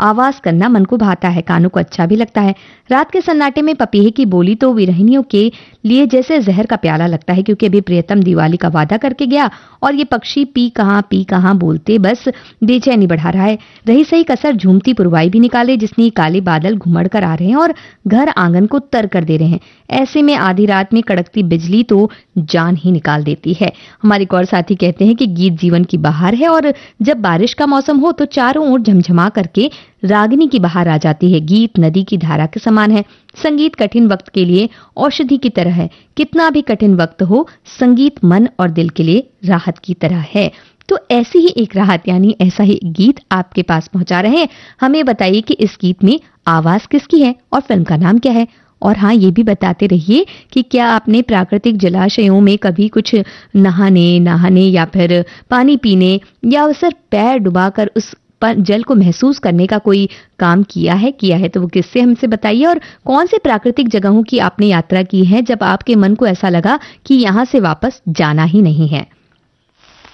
आवाज करना मन को भाता है, कानों को अच्छा भी लगता है। रात के सन्नाटे में पपीहे की बोली तो विरहिणियों के लिए जैसे जहर का प्याला लगता है, क्योंकि अभी प्रियतम दिवाली का वादा करके गया और ये पक्षी पी कहाँ बोलते बस बेचैनी बढ़ा रहा है। रही सही कसर झूमती पुरवाई भी निकाले, जिसने काले बादल घुमड़ कर आ रहे हैं और घर आंगन को तर कर दे रहे हैं। ऐसे में आधी रात में कड़कती बिजली तो जान ही निकाल देती है। हमारे एक और साथी कहते हैं कि गीत जीवन की बहार है और जब बारिश का मौसम हो तो चारों ओर झमझमा करके रागिनी की बहार आ जाती है। गीत नदी की धारा के समान है। संगीत कठिन वक्त के लिए औषधि की तरह है। कितना भी कठिन वक्त हो, संगीत मन और दिल के लिए राहत की तरह है। तो ऐसी ही एक राहत यानी ऐसा ही गीत आपके पास पहुंचा रहे हैं। हमें बताइए कि इस गीत में आवाज किसकी है और फिल्म का नाम क्या है। और हाँ, ये भी बताते रहिए कि क्या आपने प्राकृतिक जलाशयों में कभी कुछ नहाने या फिर पानी पीने या सिर्फ पैर डुबाकर उस जल को महसूस करने का कोई काम किया है तो वो किससे हमसे बताइए। और कौन से प्राकृतिक जगहों की आपने यात्रा की है जब आपके मन को ऐसा लगा कि यहाँ से वापस जाना ही नहीं है।